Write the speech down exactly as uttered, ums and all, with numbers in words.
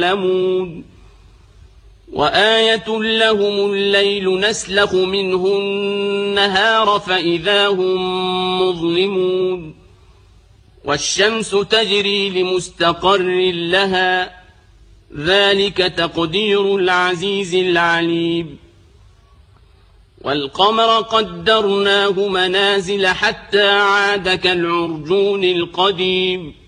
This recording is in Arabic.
يعلمون وآية لهم الليل نسلخ منه النهار فإذا هم مظلمون والشمس تجري لمستقر لها ذلك تقدير العزيز العليم والقمر قدرناه منازل حتى عاد كالعرجون القديم